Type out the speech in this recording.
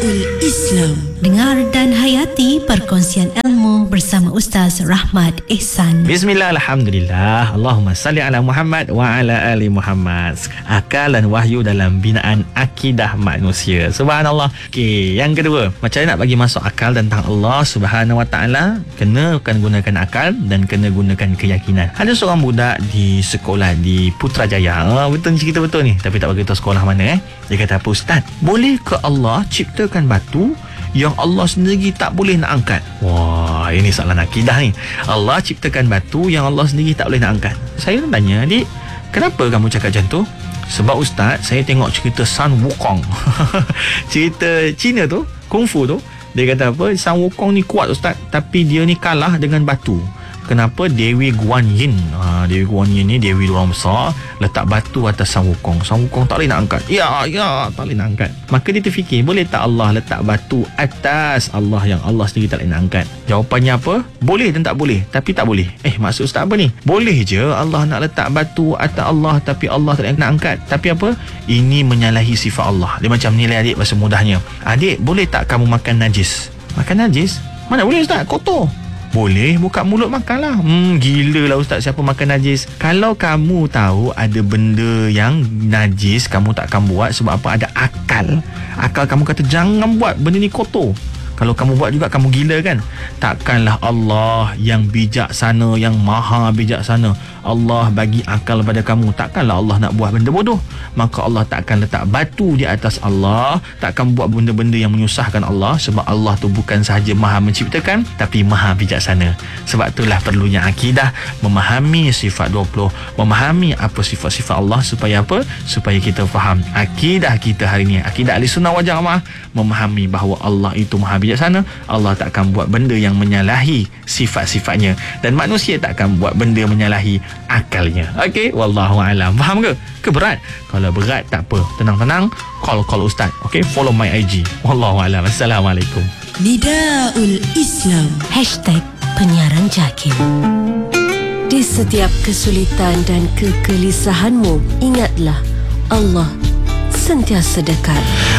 Nidaul Islam. Dengar dan hayati perkongsian ilmu bersama Ustaz Rahmat Ehsan. Bismillah, alhamdulillah. Allahumma salli ala Muhammad wa ala ali Muhammad. Akal dan wahyu dalam binaan akidah manusia. Subhanallah. Okey, yang kedua, macam mana nak bagi masuk akal tentang Allah Subhanahu wa taala? Kena gunakan akal dan kena gunakan keyakinan. Ada seorang budak di sekolah di Putrajaya. Betul cerita betul ni, tapi tak bagi tahu sekolah mana. Dia kata, apa Ustaz? Boleh ke Allah ciptakan batu yang Allah sendiri tak boleh nak angkat? Wah, ini soalan akidah ni. Allah ciptakan batu yang Allah sendiri tak boleh nak angkat. Saya tanya, adik, kenapa kamu cakap macam tu? Sebab Ustaz, saya tengok cerita Sun Wukong. Cerita Cina tu, kungfu tu. Dia kata apa? Sun Wukong ni kuat Ustaz, tapi dia ni kalah dengan batu. Kenapa? Dewi Guan Yin. Dewi Guan Yin ni Dewi orang besar, letak batu atas Sun Wukong. Sun Wukong tak boleh nak angkat. Ya, tak boleh nak angkat. Maka dia terfikir, boleh tak Allah letak batu atas Allah yang Allah sendiri tak boleh nak angkat? Jawapannya apa? Boleh dan tak boleh. Tapi tak boleh. Maksud Ustaz apa ni? Boleh je Allah nak letak batu atas Allah, tapi Allah tak boleh nak angkat. Tapi apa? Ini menyalahi sifat Allah. Dia macam nilai adik bahasa mudahnya. Adik, boleh tak kamu makan najis? Makan najis? Mana boleh Ustaz? Kotor. Boleh, buka mulut makanlah. Gila lah Ustaz, siapa makan najis? Kalau kamu tahu ada benda yang najis, kamu takkan buat. Sebab apa? Ada akal. Akal kamu kata jangan buat, benda ni kotor. Kalau kamu buat juga, kamu gila kan? Takkanlah Allah yang bijaksana, yang maha bijaksana, Allah bagi akal pada kamu, takkanlah Allah nak buat benda bodoh. Maka Allah takkan letak batu di atas Allah, takkan buat benda-benda yang menyusahkan Allah. Sebab Allah tu bukan sahaja maha menciptakan, tapi maha bijaksana. Sebab itulah perlunya akidah, memahami sifat 20, memahami apa sifat-sifat Allah. Supaya apa? Supaya kita faham akidah kita hari ni, akidah ahli sunnah wal jamaah, memahami bahawa Allah itu maha bijaksana. Allah takkan buat benda yang menyalahi sifat-sifatnya, dan manusia takkan buat benda menyalahi akalnya. Okey, wallahu alam. Faham ke? Berat? Kalau berat tak apa, tenang-tenang, call Ustaz. Okey, follow my IG. Wallahu alam. Assalamualaikum. Nidaul Islam. #penyiaran Jakim. Di setiap kesulitan dan kegelisahanmu, ingatlah Allah sentiasa dekat.